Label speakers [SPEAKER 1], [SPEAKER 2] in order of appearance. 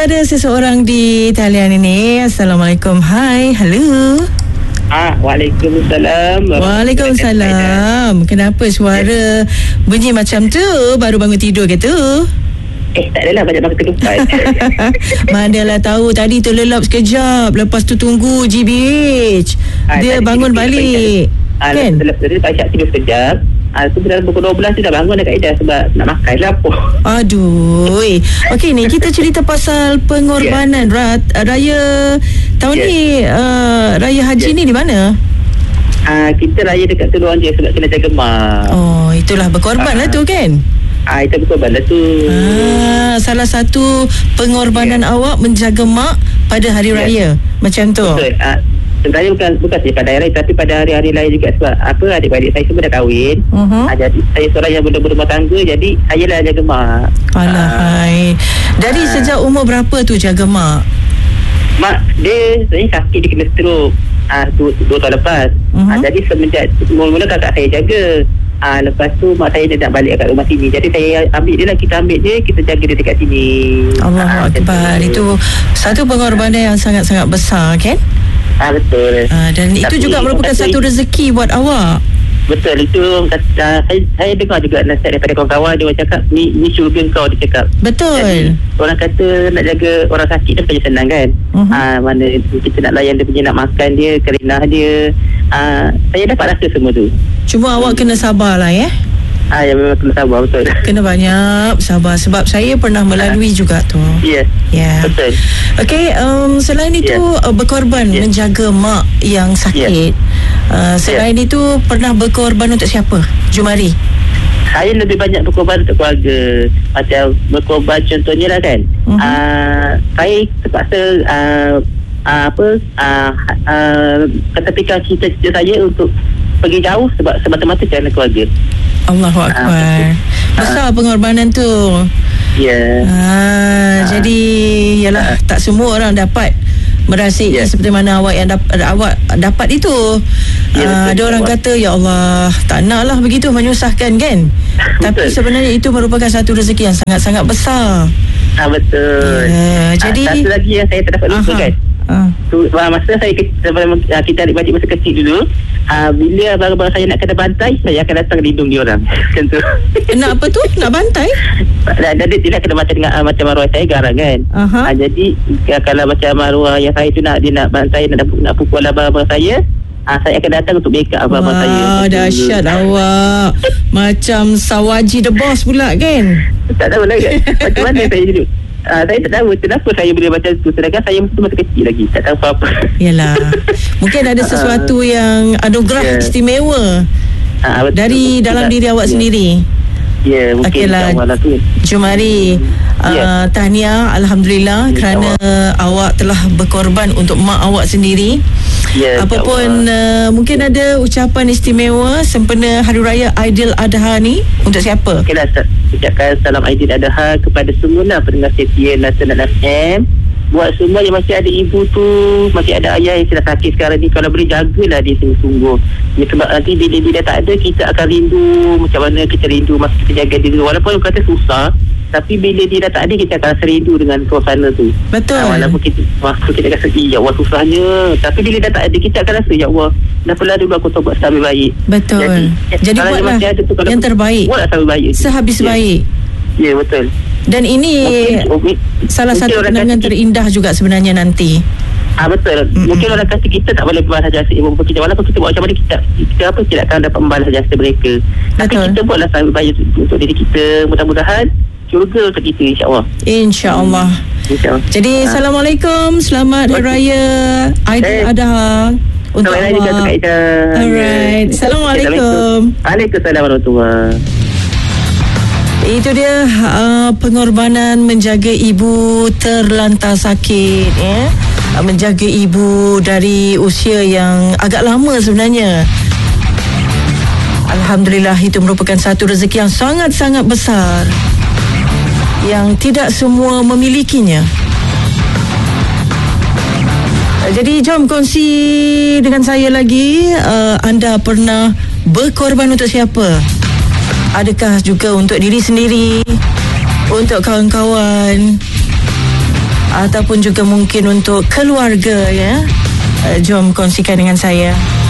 [SPEAKER 1] kita ada seseorang di talian ini. Assalamualaikum. Hai, halo.
[SPEAKER 2] Waalaikumsalam.
[SPEAKER 1] Waalaikumsalam. Kenapa suara bunyi macam tu? Baru bangun tidur ke tu?
[SPEAKER 2] Tak adalah, banyak banget terlupa.
[SPEAKER 1] Manalah tahu tadi terlelap sekejap. Lepas tu tunggu GBH. Dia bangun balik. Kan?
[SPEAKER 2] Tadi Pak Syak tidur sekejap. Tu dalam pukul 12 tu dah bangun dah Kak Ida sebab nak makan lapar.
[SPEAKER 1] Aduh. Okey ni kita cerita pasal pengorbanan raya tahun ni, raya haji ni di mana?
[SPEAKER 2] Kita raya dekat Teluk je sebab kena jaga mak.
[SPEAKER 1] Oh, itulah berkorban lah tu kan?
[SPEAKER 2] Itu berkorban lah tu.
[SPEAKER 1] Salah satu pengorbanan awak menjaga mak pada hari raya. Macam tu.
[SPEAKER 2] Betul. Sebenarnya bukan saja pada hari raya tapi pada hari-hari lain juga sebab adik-adik saya semua dah kahwin. Jadi saya seorang yang berumah tangga, jadi saya lah jaga mak.
[SPEAKER 1] Alahai. Dari sejak umur berapa tu jaga mak?
[SPEAKER 2] Mak dia sebenarnya sakit, dia kena stroke 2 tahun lepas. Jadi semenjak mula-mula kakak saya jaga. Lepas tu mak saya dia nak balik kat rumah sini. Jadi saya ambil dia lah, kita ambil dia, kita jaga dia dekat sini.
[SPEAKER 1] Allahu Akbar. Itu satu pengorbanan yang sangat-sangat besar kan?
[SPEAKER 2] Betul.
[SPEAKER 1] Dan itu juga merupakan satu rezeki buat awak.
[SPEAKER 2] Betul, itu saya dengar juga nasihat daripada kawan-kawan. Dia cakap ni syurga kau, dia cakap.
[SPEAKER 1] Betul.
[SPEAKER 2] Jadi, orang kata nak jaga orang sakit kan bukan senang kan. Mana kita nak layan dia punya, nak makan dia, kerinah dia. Saya dapat rasa semua tu.
[SPEAKER 1] Cuma awak kena sabar lah ya.
[SPEAKER 2] Ya, memang kena sabar, betul.
[SPEAKER 1] Kena banyak sabar sebab saya pernah melalui juga tu.
[SPEAKER 2] Ya, betul.
[SPEAKER 1] Okey, selain itu berkorban menjaga mak yang sakit. Selain itu pernah berkorban untuk siapa? Jumari.
[SPEAKER 2] Saya lebih banyak berkorban untuk keluarga. Macam berkorban contohnya lah kan. Saya terpaksa ketepikan cita-cita saya untuk pergi jauh sebab semata-mata kerana keluarga.
[SPEAKER 1] Allahu Akbar. Besar pengorbanan tu. Jadi yalah, tak semua orang dapat merasai seperti mana awak yang awak dapat itu. Ada orang kata ya Allah, tak naklah begitu menyusahkan kan. Tapi sebenarnya itu merupakan satu rezeki yang sangat-sangat besar.
[SPEAKER 2] Betul.
[SPEAKER 1] Jadi
[SPEAKER 2] satu lagi yang saya tak dapat lupa kan. Masa kita adik-adik masa kecil dulu, bila abang-abang saya nak kena bantai, saya akan datang lindung dia orang. Macam tu.
[SPEAKER 1] Nak apa tu? Nak bantai?
[SPEAKER 2] Dia nak kena bantai dengan macam arwah saya garang kan. Jadi kalau macam arwah yang saya tu dia nak bantai, nak pukul abang-abang saya, saya akan datang untuk backup abang-abang saya.
[SPEAKER 1] Dahsyat awak. Macam Sawaji the Boss pula kan?
[SPEAKER 2] Tak tahu lah kan. Macam mana saya hidup. Saya tak tahu kenapa saya boleh macam tu, sedangkan saya masih kecil lagi, tak tahu apa-apa.
[SPEAKER 1] Yalah, mungkin ada sesuatu yang anugerah istimewa dari dalam diri awak sendiri.
[SPEAKER 2] Mungkin insyaAllah tu.
[SPEAKER 1] Jumari, tahniah, Alhamdulillah kerana awak telah berkorban untuk mak awak sendiri. Apapun mungkin ada ucapan istimewa sempena Hari Raya Aidiladha ni untuk siapa?
[SPEAKER 2] Ucapkan salam Aidiladha kepada semua pendengar setia Nasional FM. Buat semua yang masih ada ibu tu, masih ada ayah yang sedang sakit sekarang ni, kalau boleh jagalah dia sungguh-sungguh. Sebab nanti bila dia dah tak ada, kita akan rindu macam mana kita rindu masa kita jaga dia. Walaupun kata susah, tapi bila dia dah tak ada, kita akan rasa rindu dengan suasana tu.
[SPEAKER 1] Betul.
[SPEAKER 2] Walaupun kita rasa ya Allah susahnya, tapi bila dah tak ada, kita akan rasa ya Allah, dah pernah dulu aku buat sehabis baik.
[SPEAKER 1] Betul. Jadi buatlah yang terbaik,
[SPEAKER 2] buatlah sehabis baik,
[SPEAKER 1] sehabis baik.
[SPEAKER 2] Ya, betul.
[SPEAKER 1] Dan ini salah satu kenangan terindah juga sebenarnya nanti.
[SPEAKER 2] Betul. Mungkin orang kata kita tak boleh membalas jasa ibu bapa kita, walaupun kita buat macam mana, kita tidak akan dapat membalas jasa mereka. Tapi kita buatlah sehabis baik untuk diri kita. Mudah-mudahan syurga untuk kita, insyaAllah. InsyaAllah.
[SPEAKER 1] Jadi Assalamualaikum, selamat Hari Raya Aidiladha untuk awak. Alright, Assalamualaikum.
[SPEAKER 2] Waalaikumsalam warahmatullahi.
[SPEAKER 1] Itu dia pengorbanan menjaga ibu terlantar sakit, menjaga ibu dari usia yang agak lama sebenarnya. Alhamdulillah, itu merupakan satu rezeki yang sangat-sangat besar yang tidak semua memilikinya. Jadi jom kongsi dengan saya lagi, anda pernah berkorban untuk siapa? Adakah juga untuk diri sendiri, untuk kawan-kawan, ataupun juga mungkin untuk keluarga, ya. Jom kongsikan dengan saya.